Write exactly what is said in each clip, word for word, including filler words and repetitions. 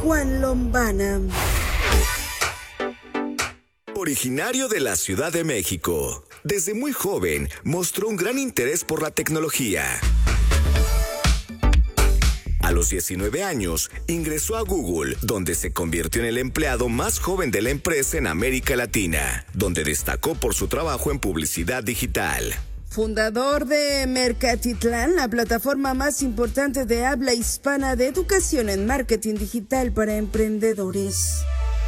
Juan Lombana. Originario de la Ciudad de México, desde muy joven mostró un gran interés por la tecnología. A los diecinueve años, ingresó a Google, donde se convirtió en el empleado más joven de la empresa en América Latina, donde destacó por su trabajo en publicidad digital. Fundador de Mercatitlán, la plataforma más importante de habla hispana de educación en marketing digital para emprendedores.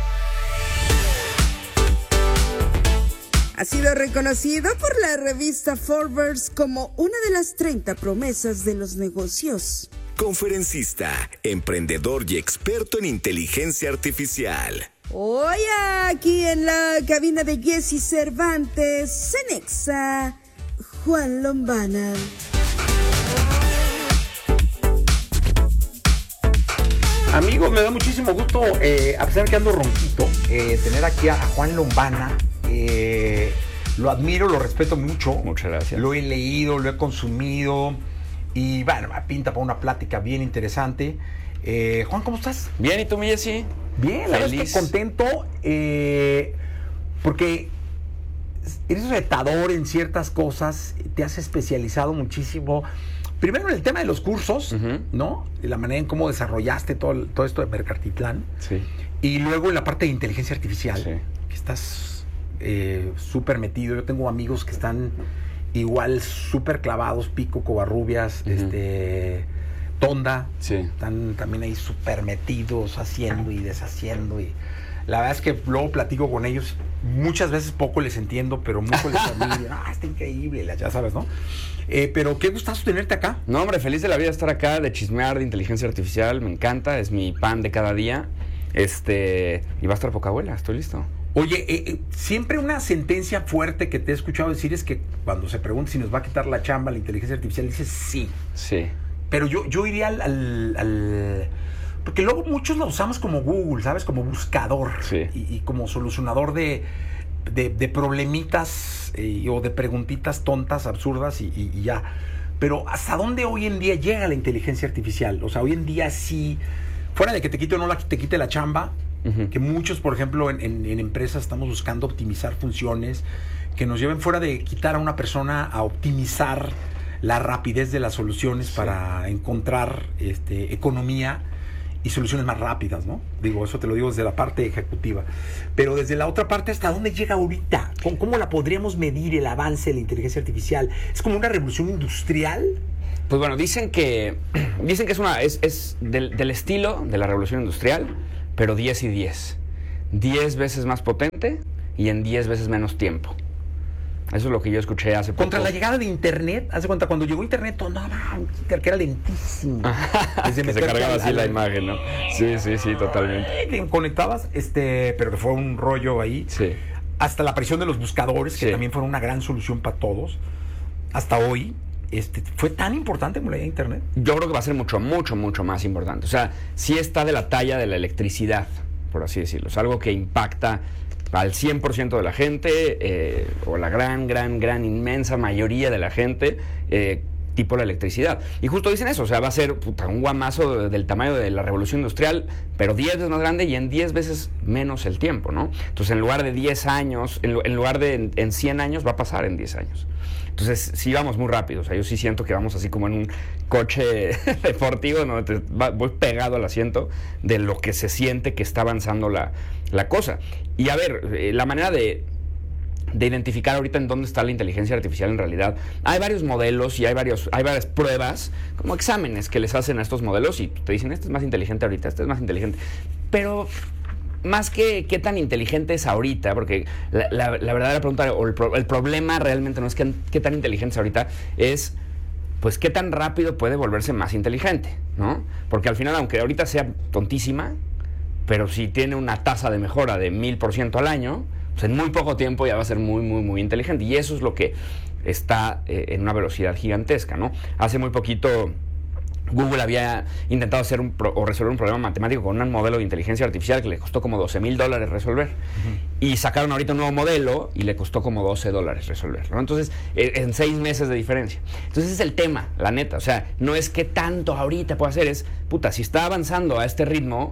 Ha sido reconocido por la revista Forbes como una de las treinta promesas de los negocios. Conferencista, emprendedor y experto en inteligencia artificial. Hoy aquí en la cabina de Jessy Cervantes, Cenexa, Juan Lombana. Amigos, me da muchísimo gusto, eh, a pesar de que ando ronquito, eh, tener aquí a, a Juan Lombana. Eh, lo admiro, lo respeto mucho. Muchas gracias. Lo he leído, lo he consumido. Y bueno, me pinta para una plática bien interesante. Eh, Juan, ¿cómo estás? Bien, ¿y tú, mi Jessy? Bien, la verdad es que contento. Eh, porque eres retador en ciertas cosas. Te has especializado muchísimo. Primero en el tema de los cursos, uh-huh. ¿no? Y la manera en cómo desarrollaste todo, todo esto de Mercatitlán. Sí. Y luego en la parte de inteligencia artificial. Sí. Que estás eh, súper metido. Yo tengo amigos que están igual súper clavados, Pico, Covarrubias, uh-huh. este, Tonda. Sí. Están también ahí súper metidos, haciendo y deshaciendo. Y la verdad es que luego platico con ellos. Muchas veces poco les entiendo, pero mucho les admiro. Ah, está increíble, ya sabes, ¿no? Eh, pero qué gustazo tenerte acá. No, hombre, feliz de la vida estar acá, de chismear de inteligencia artificial. Me encanta, es mi pan de cada día. Este, y va a estar poca abuela, estoy listo. Oye, eh, eh, siempre una sentencia fuerte que te he escuchado decir es que cuando se pregunta si nos va a quitar la chamba la inteligencia artificial, dices sí. Sí. Pero yo, yo iría al, al, al... Porque luego muchos la usamos como Google, ¿sabes? Como buscador. Sí. Y, y como solucionador de, de, de problemitas eh, o de preguntitas tontas, absurdas y, y, y ya. Pero ¿hasta dónde hoy en día llega la inteligencia artificial? O sea, hoy en día sí, fuera de que te quite o no la, te quite la chamba, uh-huh. que muchos, por ejemplo, en, en, en empresas estamos buscando optimizar funciones que nos lleven fuera de quitar a una persona a optimizar la rapidez de las soluciones sí. para encontrar este, economía y soluciones más rápidas, ¿no? Digo, eso te lo digo desde la parte ejecutiva. Pero desde la otra parte, ¿hasta dónde llega ahorita? ¿Cómo, cómo la podríamos medir el avance de la inteligencia artificial? ¿Es como una revolución industrial? Pues bueno, dicen que dicen que es una es, es del, del estilo de la revolución industrial, pero diez y diez. diez veces más potente y en diez veces menos tiempo. Eso es lo que yo escuché hace poco. Contra la llegada de Internet, hace cuenta, cuando llegó Internet, todo, no, no, que era lentísimo. que se cargaba así la imagen, ¿no? Sí, sí, sí, totalmente. Que conectabas, este, pero que fue un rollo ahí. Sí. Hasta la aparición de los buscadores, que sí. también fueron una gran solución para todos. Hasta hoy, este, ¿fue tan importante como la llegada de Internet? Yo creo que va a ser mucho, mucho, mucho más importante. O sea, sí está de la talla de la electricidad, por así decirlo. Es algo que impacta al cien por ciento de la gente, eh, o la gran, gran, gran, inmensa mayoría de la gente, eh, tipo la electricidad. Y justo dicen eso, o sea, va a ser puta, un guamazo de, del tamaño de la revolución industrial, pero diez veces más grande y en diez veces menos el tiempo, ¿no? Entonces, en lugar de diez años, en, en lugar de en, en cien años, va a pasar en diez años. Entonces, sí vamos muy rápido. O sea, yo sí siento que vamos así como en un coche deportivo, ¿no? Te va, voy pegado al asiento de lo que se siente que está avanzando la, la cosa. Y a ver, eh, la manera de, de identificar ahorita en dónde está la inteligencia artificial en realidad, hay varios modelos y hay, varios, hay varias pruebas, como exámenes que les hacen a estos modelos y te dicen, este es más inteligente ahorita, este es más inteligente. Pero más que qué tan inteligente es ahorita, porque la, la, la verdadera pregunta o el, pro, el problema realmente no es qué, qué tan inteligente es ahorita, es pues qué tan rápido puede volverse más inteligente, ¿no? Porque al final, aunque ahorita sea tontísima, pero si tiene una tasa de mejora de mil por ciento al año, pues en muy poco tiempo ya va a ser muy, muy, muy inteligente. Y eso es lo que está eh, en una velocidad gigantesca, ¿no? Hace muy poquito Google había intentado hacer un pro, o resolver un problema matemático con un modelo de inteligencia artificial que le costó como doce mil dólares resolver. Uh-huh. Y sacaron ahorita un nuevo modelo y le costó como doce dólares resolverlo, ¿no? Entonces, eh, en seis meses de diferencia. Entonces, ese es el tema, la neta. O sea, no es que tanto ahorita pueda hacer, es, puta, si está avanzando a este ritmo,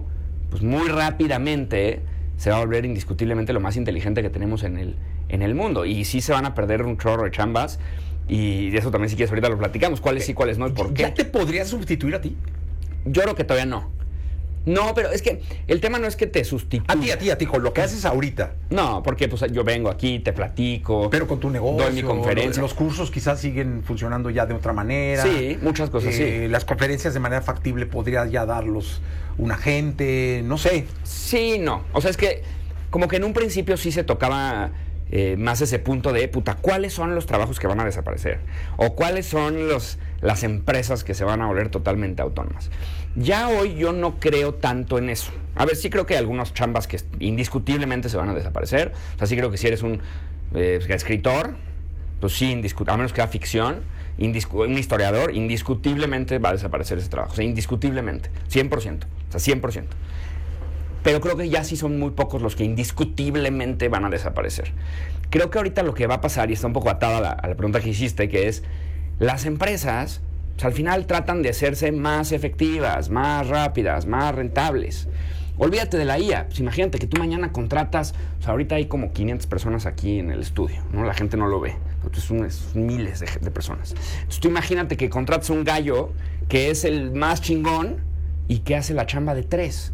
pues muy rápidamente se va a volver indiscutiblemente lo más inteligente que tenemos en el, en el mundo. Y sí se van a perder un chorro de chambas. Y de eso también, si quieres, ahorita lo platicamos. ¿Cuáles sí, cuáles no? ¿Por qué? ¿Ya te podrías sustituir a ti? Yo creo que todavía no. No, pero es que el tema no es que te sustituya. A ti, a ti, a ti, con lo que haces ahorita. No, porque pues yo vengo aquí, te platico. Pero con tu negocio. Doy mi conferencia. Los cursos quizás siguen funcionando ya de otra manera. Sí, muchas cosas, eh, sí. Las conferencias de manera factible podría ya darlos un agente, no sé. Sí, no. O sea, es que como que en un principio sí se tocaba eh, más ese punto de, puta, ¿cuáles son los trabajos que van a desaparecer? O ¿cuáles son los, las empresas que se van a volver totalmente autónomas? Ya hoy yo no creo tanto en eso. A ver, sí creo que hay algunas chambas que indiscutiblemente se van a desaparecer. O sea, sí creo que si eres un eh, escritor, pues sí, indiscut- a menos que haga ficción, indiscu- un historiador, indiscutiblemente va a desaparecer ese trabajo. O sea, indiscutiblemente, cien por ciento. O sea, cien por ciento. Pero creo que ya sí son muy pocos los que indiscutiblemente van a desaparecer. Creo que ahorita lo que va a pasar, y está un poco atada a la, a la pregunta que hiciste, que es, las empresas, pues al final tratan de hacerse más efectivas, más rápidas, más rentables. Olvídate de la I A. Pues imagínate que tú mañana contratas, o sea, ahorita hay como quinientas personas aquí en el estudio, ¿no? La gente no lo ve, es, un, es miles de, de personas. Entonces tú imagínate que contratas un gallo que es el más chingón y que hace la chamba de tres.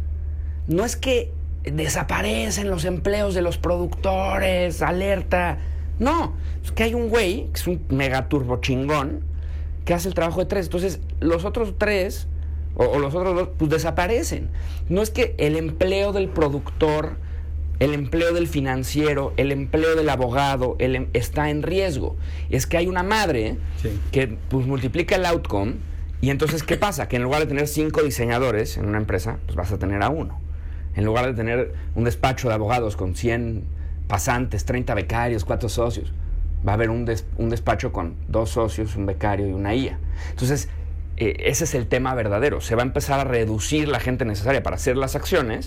No es que desaparecen los empleos de los productores, alerta. No, es que hay un güey, que es un mega turbo chingón, que hace el trabajo de tres. Entonces, los otros tres, o, o los otros dos, pues desaparecen. No es que el empleo del productor, el empleo del financiero, el empleo del abogado, el em- está en riesgo. Es que hay una madre sí. que pues multiplica el outcome, y entonces, ¿qué pasa? Que en lugar de tener cinco diseñadores en una empresa, pues vas a tener a uno. En lugar de tener un despacho de abogados con cien pasantes, treinta becarios, cuatro socios, va a haber un, des, un despacho con dos socios, un becario y una I A. Entonces, eh, ese es el tema verdadero. Se va a empezar a reducir la gente necesaria para hacer las acciones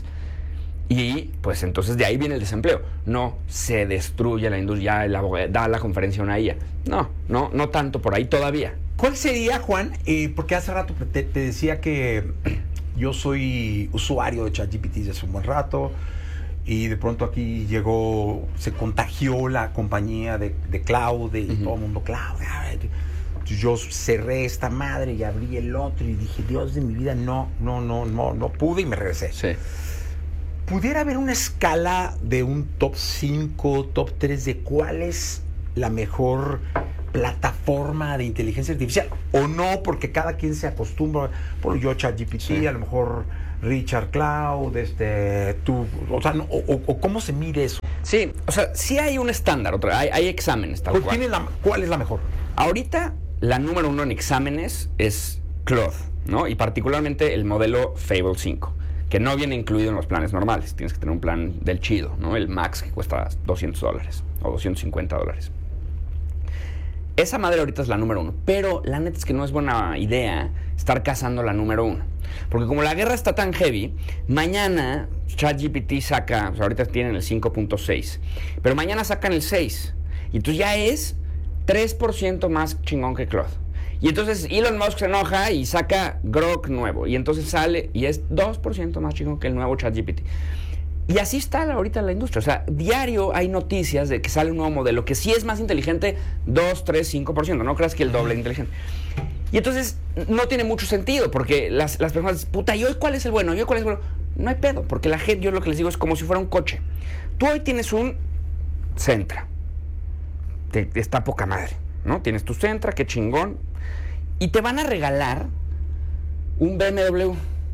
y, pues, entonces de ahí viene el desempleo. No se destruye la industria, el abogado da la conferencia a una I A. No, no, no tanto por ahí todavía. ¿Cuál sería, Juan? Eh, porque hace rato te, te decía que yo soy usuario de ChatGPT desde hace un buen rato y de pronto aquí llegó, se contagió la compañía de, de cloud y uh-huh. todo el mundo cloud. Yo cerré esta madre y abrí el otro y dije, Dios de mi vida, no, no, no, no, no pude y me regresé. Sí. ¿Pudiera haber una escala de un top cinco, top tres de cuál es la mejor plataforma de inteligencia artificial? O no, porque cada quien se acostumbra. Por yo ChatGPT, sí. a lo mejor Richard Cloud, este, tú, o sea, no, o, o cómo se mide eso. Sí, o sea, sí hay un estándar, otra, hay, hay exámenes. Tal cual. ¿Quién es la, ¿Cuál es la mejor? Ahorita, la número uno en exámenes es Claude, ¿no? Y particularmente el modelo Fable cinco, que no viene incluido en los planes normales. Tienes que tener un plan del chido, ¿no? El Max, que cuesta doscientos dólares o doscientos cincuenta dólares. Esa madre ahorita es la número uno, pero la neta es que no es buena idea estar cazando la número uno. Porque como la guerra está tan heavy, mañana ChatGPT saca, o sea, ahorita tienen el cinco punto seis, pero mañana sacan el seis. Y entonces ya es tres por ciento más chingón que Claude. Y entonces Elon Musk se enoja y saca Grok nuevo. Y entonces sale y es dos por ciento más chingón que el nuevo ChatGPT. Y así está ahorita la industria. O sea, diario hay noticias de que sale un nuevo modelo que sí es más inteligente, dos, tres, cinco por ciento. No creas que el doble inteligente. Y entonces no tiene mucho sentido porque las, las personas dicen, puta, ¿y hoy cuál es el bueno? ¿Y hoy cuál es el bueno? No hay pedo, porque la gente, yo lo que les digo es como si fuera un coche. Tú hoy tienes un Sentra. Te, está poca madre, ¿no? Tienes tu Sentra, qué chingón. Y te van a regalar un B M W.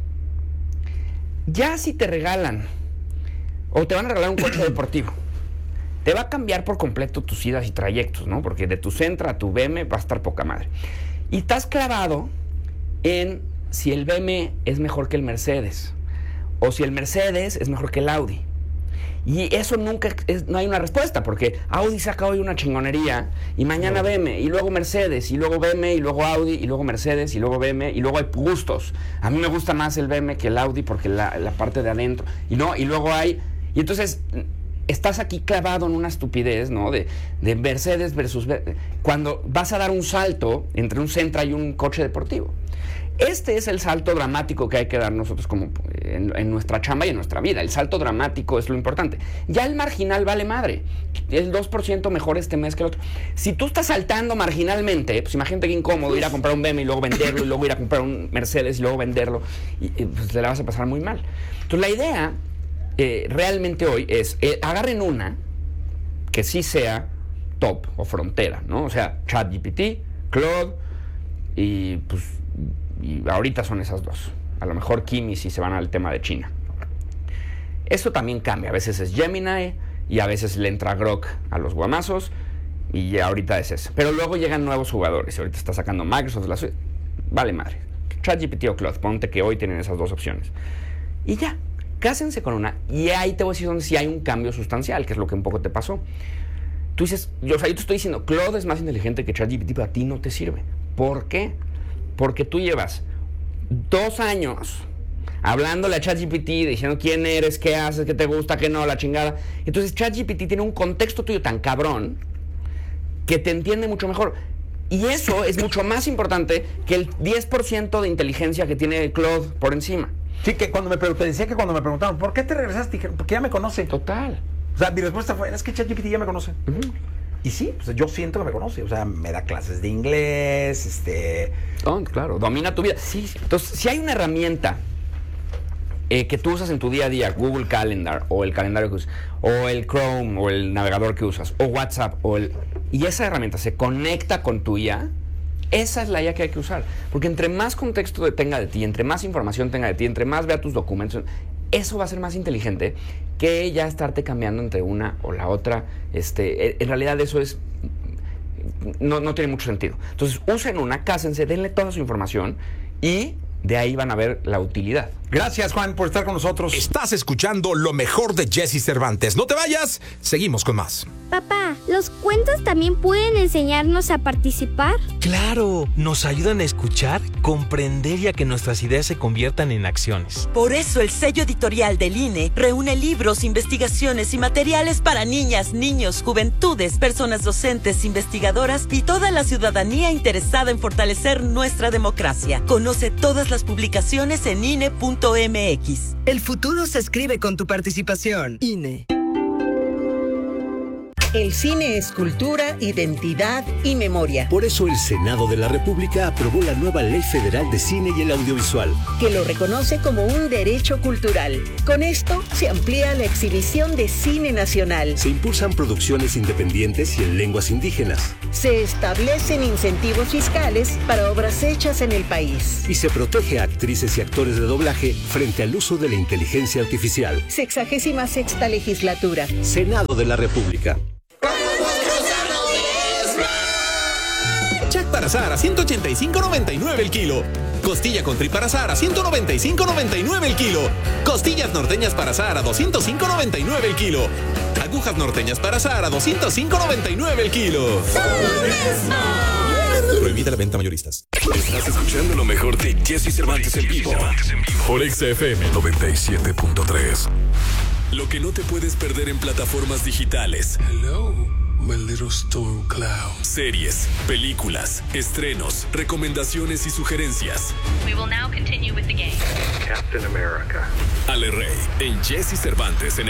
Ya si te regalan o te van a regalar un coche deportivo, te va a cambiar por completo tus idas y trayectos, ¿no? Porque de tu Sentra a tu B M va a estar poca madre. Y estás clavado en si el B M es mejor que el Mercedes o si el Mercedes es mejor que el Audi. Y eso nunca, es, no hay una respuesta, porque Audi saca hoy una chingonería y mañana B M, y luego Mercedes, y luego B M, y luego Audi, y luego Mercedes, y luego B M, y luego hay gustos. A mí me gusta más el B M que el Audi porque la, la parte de adentro, y no, y luego hay... Y entonces estás aquí clavado en una estupidez, ¿no? De, de Mercedes versus... Cuando vas a dar un salto entre un Sentra y un coche deportivo. Este es el salto dramático que hay que dar nosotros como en, en nuestra chamba y en nuestra vida. El salto dramático es lo importante. Ya el marginal vale madre. El dos por ciento mejor este mes que el otro. Si tú estás saltando marginalmente, pues imagínate qué incómodo ir a comprar un B M W y luego venderlo, y luego ir a comprar un Mercedes y luego venderlo. Y, y pues te la vas a pasar muy mal. Entonces la idea eh, realmente hoy es, eh, agarren una que sí sea top o frontera, ¿no? O sea, ChatGPT, Claude y pues y ahorita son esas dos. A lo mejor Kimi si se van al tema de China. Eso también cambia. A veces es Gemini y a veces le entra Grok a los guamazos y ahorita es eso. Pero luego llegan nuevos jugadores. Ahorita está sacando Microsoft. La suite. Vale madre. ChatGPT o Claude. Ponte que hoy tienen esas dos opciones. Y ya. Cásense con una. Y ahí te voy a decir donde sí hay un cambio sustancial, que es lo que un poco te pasó. Tú dices, yo, o sea, yo te estoy diciendo, Claude es más inteligente que ChatGPT, pero a ti no te sirve. ¿Por qué? Porque tú llevas dos años hablándole a ChatGPT, diciendo quién eres, qué haces, qué te gusta, qué no, la chingada. Entonces ChatGPT tiene un contexto tuyo tan cabrón que te entiende mucho mejor. Y eso es mucho más importante que el diez por ciento de inteligencia que tiene Claude por encima. Sí, que cuando me te decía que cuando me preguntaron, ¿por qué te regresaste? Dije, porque ya me conoce. Total. O sea, mi respuesta fue, es que ChatGPT ya me conoce. Uh-huh. Y sí, pues yo siento que me conoce. O sea, me da clases de inglés, este... Oh, claro, domina tu vida. Sí. Entonces, si hay una herramienta eh, que tú usas en tu día a día, Google Calendar, o el calendario que usas, o el Chrome, o el navegador que usas, o WhatsApp, o el... y esa herramienta se conecta con tu I A, esa es la I A que hay que usar. Porque entre más contexto tenga de ti, entre más información tenga de ti, entre más vea tus documentos, eso va a ser más inteligente que ya estarte cambiando entre una o la otra. Este, en realidad eso es... No, no tiene mucho sentido. Entonces, usen una, cásense, denle toda su información y de ahí van a ver la utilidad. Gracias, Juan, por estar con nosotros. Estás escuchando lo mejor de Jesse Cervantes. No te vayas, seguimos con más. Papá, ¿los cuentos también pueden enseñarnos a participar? Claro, nos ayudan a escuchar, comprender y a que nuestras ideas se conviertan en acciones. Por eso el sello editorial del I N E reúne libros, investigaciones y materiales para niñas, niños, juventudes, personas docentes, investigadoras y toda la ciudadanía interesada en fortalecer nuestra democracia. Conoce todas las publicaciones en I N E punto M X. El futuro se escribe con tu participación. I N E. El cine es cultura, identidad y memoria. Por eso el Senado de la República aprobó la nueva Ley Federal de Cine y el Audiovisual, que lo reconoce como un derecho cultural. Con esto se amplía la exhibición de cine nacional. Se impulsan producciones independientes y en lenguas indígenas. Se establecen incentivos fiscales para obras hechas en el país. Y se protege a actrices y actores de doblaje frente al uso de la inteligencia artificial. Sexagésima sexta legislatura. Senado de la República. Jack para Sara, ciento ochenta y cinco noventa y nueve el kilo. Costilla con tri para Sara, ciento noventa y cinco noventa y nueve el kilo. Costillas norteñas para Sara, doscientos cinco noventa y nueve el kilo. Agujas norteñas para Sara, doscientos cinco noventa y nueve el kilo. Prohibida la venta mayoristas. Estás escuchando lo mejor de Jesse Cervantes en vivo por X F M noventa y siete punto tres. Lo que no te puedes perder en plataformas digitales. Hello, my little storm cloud. Series, películas, estrenos, recomendaciones y sugerencias. We will now continue with the game. Captain America. Ale Rey en Jesse Cervantes en